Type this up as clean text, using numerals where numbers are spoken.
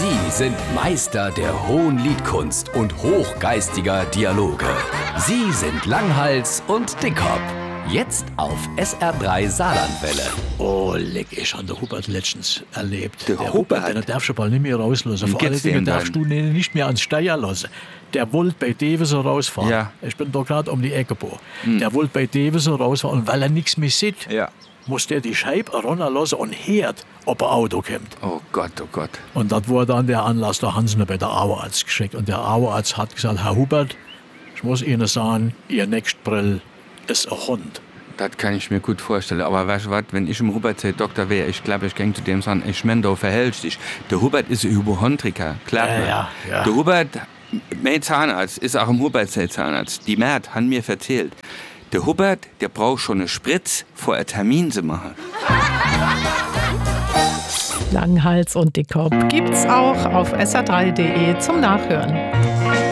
Sie sind Meister der hohen Liedkunst und hochgeistiger Dialoge. Sie sind Langhals und Dickhop. Jetzt auf SR3 Saarlandwelle. Oh, leck, ich habe den Hubert letztens erlebt. Der Hubert? Der darf schon mal nicht mehr rauslassen. Vor allen geht's Dingen dem darfst dann? du ihn nicht mehr ans Steuer lassen. Der wollte bei Deveser rausfahren. Ja. Ich bin da gerade um die Ecke geboren. Der wollte bei Deveser rausfahren und weil er nichts mehr sieht, Ja. muss der die Scheibe runterlassen und hört, ob ein Auto kommt. Oh Gott, oh Gott. Und das war dann der Anlass, da haben sie ihn bei der Auerarzt geschickt. Und der Auerarzt hat gesagt, Herr Hubert, ich muss Ihnen sagen, Ihr Nächstbrill ist ein Hund. Das kann ich mir gut vorstellen. Aber weißt du was, wenn ich im Hubert Doktor wäre, ich glaube, ich ging zu dem sagen, ich meine, du verhältst dich. Der Hubert ist ein Hypochondriker, klar. Ja. Der Hubert, mein Zahnarzt, ist auch im Hubert Zahnarzt. Die Mert hat mir erzählt, der Hubert, der braucht schon eine Spritz, vor einen Termin zu machen. Langhals und Dickhop gibt's auch auf sr3.de zum Nachhören.